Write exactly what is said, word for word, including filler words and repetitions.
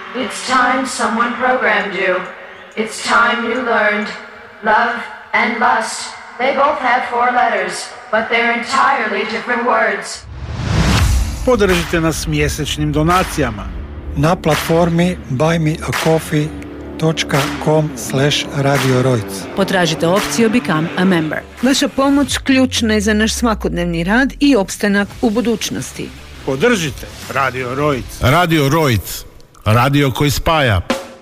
It's time someone programmed you. It's time you learned. Love and lust, they both have four letters, but they're entirely different words. Podržite nas mjesečnim donacijama na platformi buy me a coffee dot com slash radio rojc. Potražite opciju Become a Member. Vaša pomoć ključna je za naš svakodnevni rad i opstanak u budućnosti. Podržite Radio Rojc. Radio Rojc, radio koji spaja.